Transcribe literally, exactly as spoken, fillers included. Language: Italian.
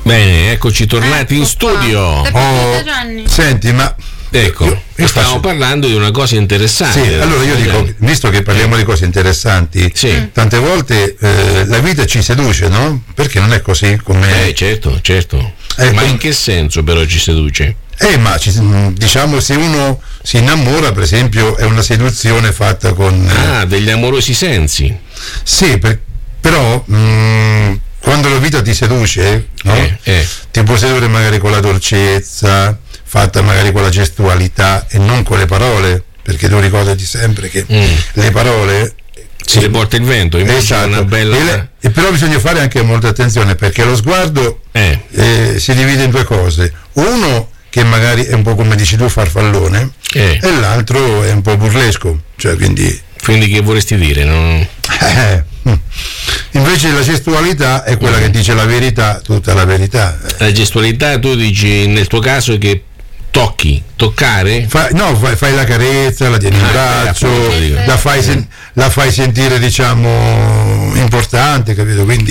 Bene, eccoci tornati ecco in studio. Oh, senti, ma ecco, io, io stavamo faccio... parlando di una cosa interessante. Sì, allora io dico, visto che parliamo di cose interessanti, sì. tante volte eh, la vita ci seduce, no? Perché non è così come... Eh, certo, certo. Eh, ma com... in che senso però ci seduce? Eh, ma ci, diciamo, se uno si innamora, per esempio, è una seduzione fatta con... Ah, degli amorosi sensi. Sì, per, però mh, quando la vita ti seduce, no? eh, eh. ti può sedurre magari con la dolcezza, fatta magari con la gestualità e non con le parole, perché tu ricordati sempre che mm. le parole si le porta il vento, invece esatto. una bella... e, le, e però bisogna fare anche molta attenzione, perché lo sguardo eh. Eh, si divide in due cose: uno che magari è un po', come dici tu, farfallone, eh. e l'altro è un po' burlesco, cioè quindi quindi che vorresti dire? Non... Eh, invece la gestualità è quella mm. che dice la verità, tutta la verità. La gestualità, tu dici nel tuo caso che tocchi, toccare? Fa, no, fai, fai la carezza, la tieni in ah, braccio, eh, la, fai sen- la fai sentire, diciamo, importante, capito? Quindi